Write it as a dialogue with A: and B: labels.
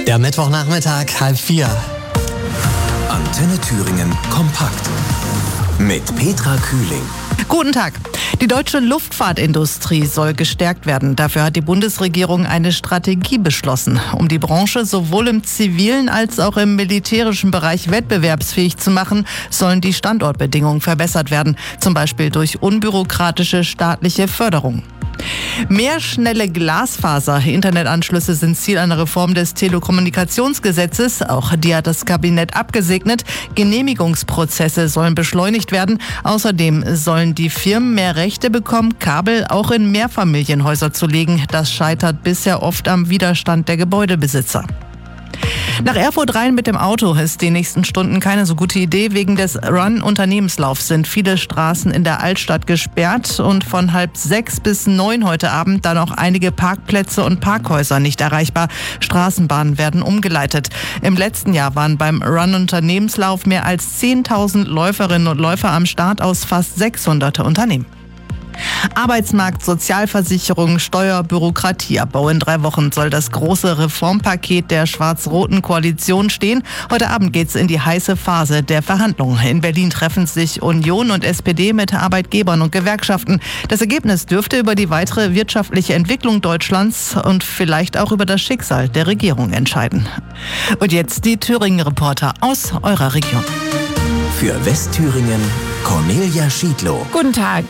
A: Der Mittwochnachmittag, 3:30.
B: Antenne Thüringen kompakt mit Petra Kühling.
C: Guten Tag. Die deutsche Luftfahrtindustrie soll gestärkt werden. Dafür hat die Bundesregierung eine Strategie beschlossen, um die Branche sowohl im zivilen als auch im militärischen Bereich wettbewerbsfähig zu machen, sollen die Standortbedingungen verbessert werden, zum Beispiel durch unbürokratische staatliche Förderung. Mehr schnelle Glasfaser-Internetanschlüsse sind Ziel einer Reform des Telekommunikationsgesetzes. Auch die hat das Kabinett abgesegnet. Genehmigungsprozesse sollen beschleunigt werden. Außerdem sollen die Firmen mehr Rechte bekommen, Kabel auch in Mehrfamilienhäuser zu legen. Das scheitert bisher oft am Widerstand der Gebäudebesitzer. Nach Erfurt rein mit dem Auto ist die nächsten Stunden keine so gute Idee. Wegen des Run-Unternehmenslaufs sind viele Straßen in der Altstadt gesperrt und von 5:30 bis 9 heute Abend dann auch einige Parkplätze und Parkhäuser nicht erreichbar. Straßenbahnen werden umgeleitet. Im letzten Jahr waren beim Run-Unternehmenslauf mehr als 10.000 Läuferinnen und Läufer am Start aus fast 600 Unternehmen. Arbeitsmarkt, Sozialversicherung, Steuer, Bürokratieabbau. In 3 Wochen soll das große Reformpaket der schwarz-roten Koalition stehen. Heute Abend geht's in die heiße Phase der Verhandlungen. In Berlin treffen sich Union und SPD mit Arbeitgebern und Gewerkschaften. Das Ergebnis dürfte über die weitere wirtschaftliche Entwicklung Deutschlands und vielleicht auch über das Schicksal der Regierung entscheiden. Und jetzt die Thüringen-Reporter aus eurer Region.
B: Für Westthüringen Cornelia Schiedlow.
D: Guten Tag.